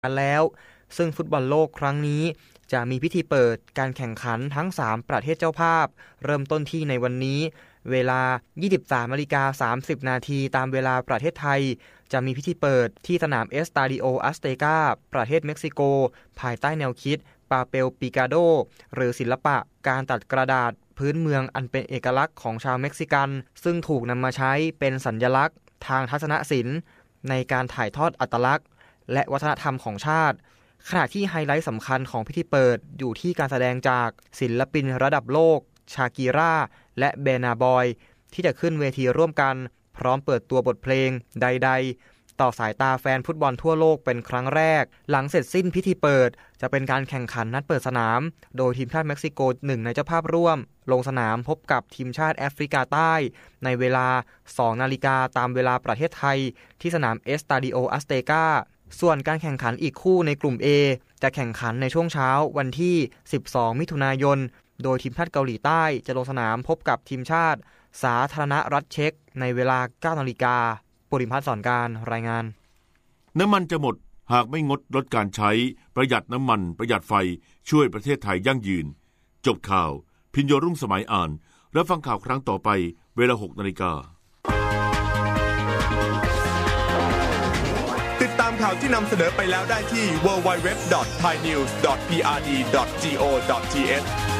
แล้วซึ่งฟุตบอลโลกครั้งนี้จะมีพิธีเปิดการแข่งขันทั้ง3ประเทศเจ้าภาพเริ่มต้นที่ในวันนี้เวลา 23:30 น.ตามเวลาประเทศไทยจะมีพิธีเปิดที่สนามเอสตาดิโออัสเตกาประเทศเม็กซิโกภายใต้แนวคิดปาเปลปิกาโดหรือศิลปะการตัดกระดาษพื้นเมืองอันเป็นเอกลักษณ์ของชาวเม็กซิกันซึ่งถูกนำมาใช้เป็นสัญลักษณ์ทางทัศนศิลป์ในการถ่ายทอดอัตลักษณ์และวัฒนธรรมของชาติขณะที่ไฮไลท์สำคัญของพิธีเปิดอยู่ที่การแสดงจากศิลปินระดับโลกชากิร่าและเบร์นาบอยที่จะขึ้นเวทีร่วมกันพร้อมเปิดตัวบทเพลงใดๆต่อสายตาแฟนฟุตบอลทั่วโลกเป็นครั้งแรกหลังเสร็จสิ้นพิธีเปิดจะเป็นการแข่งขันนัดเปิดสนามโดยทีมชาติเม็กซิโก1ในเจ้าภาพร่วมลงสนามพบกับทีมชาติแอฟริกาใต้ในเวลา 2 นาฬิกาตามเวลาประเทศไทยที่สนามเอสตาดิโออัสเตกาส่วนการแข่งขันอีกคู่ในกลุ่ม A จะแข่งขันในช่วงเช้าวันที่ 12 มิถุนายนโดยทีมชาติเกาหลีใต้จะลงสนามพบกับทีมชาติสาธารณรัฐเช็กในเวลา 9 นาฬิกาปุริพัฒน์สอนการรายงานน้ำมันจะหมดหากไม่งดลดการใช้ประหยัดน้ำมันประหยัดไฟช่วยประเทศไทยยั่งยืนจบข่าวพิญโยรุ่งสมัยอ่านรับฟังข่าวครั้งต่อไปเวลา 6 นาฬิกาติดตามข่าวที่นำเสนอไปแล้วได้ที่ www.thainews.prd.go.th